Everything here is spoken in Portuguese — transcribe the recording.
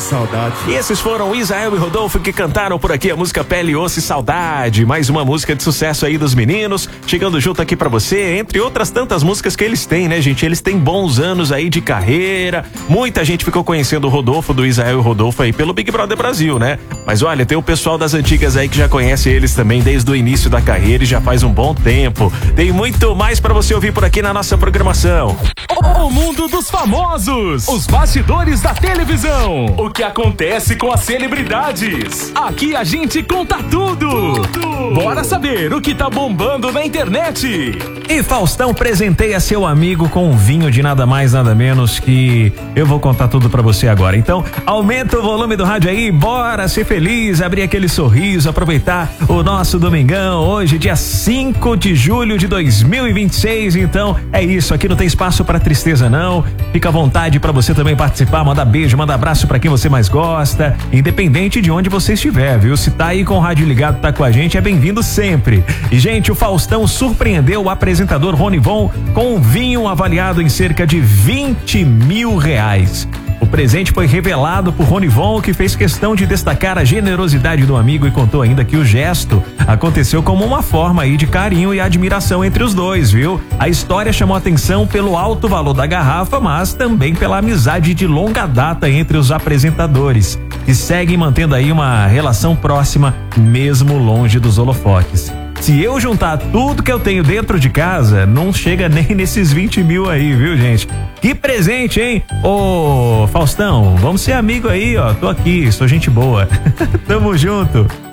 saudade. E esses foram Israel e Rodolfo que cantaram por aqui a música Pele, Osso e Saudade. Mais uma música de sucesso aí dos meninos, chegando junto aqui pra você, entre outras tantas músicas que eles têm, né, gente? Eles têm bons anos aí de carreira. Muita gente ficou conhecendo o Rodolfo, do Israel e o Rodolfo aí pelo Big Brother Brasil, né? Mas olha, tem o pessoal das antigas aí que já conhece eles também desde o início da carreira e já faz um bom tempo. Tem muito mais pra você ouvir por aqui na nossa programação. O mundo dos famosos, os bastidores da televisão, o que acontece com as celebridades. Aqui a gente conta tudo. Bora saber o que tá bombando na internet. E Faustão presenteia seu amigo com um vinho de nada mais, nada menos que... Eu vou contar tudo pra você agora. Então, aumenta o volume do rádio aí, bora ser feliz, abrir aquele sorriso, aproveitar o nosso domingão, hoje dia 5 de julho de 2026. Então, é isso, aqui não tem espaço pra tristeza não. Fica à vontade pra você também participar, manda beijo, manda abraço pra quem você mais gosta, independente de onde você estiver, viu? Se tá aí com o rádio ligado, tá com a gente, é bem-vindo sempre. E, gente, o Faustão surpreendeu o apresentador Ronivon com um vinho avaliado em cerca de R$20 mil. O presente foi revelado por Ronivon, que fez questão de destacar a generosidade do amigo e contou ainda que o gesto aconteceu como uma forma aí de carinho e admiração entre os dois, viu? A história chamou atenção pelo alto valor da garrafa, mas também pela amizade de longa data entre os apresentadores, que seguem mantendo aí uma relação próxima, mesmo longe dos holofotes. Se eu juntar tudo que eu tenho dentro de casa, não chega nem nesses 20 mil aí, viu, gente? Que presente, hein? Ô, Faustão, vamos ser amigo aí, ó. Tô aqui, sou gente boa. Tamo junto.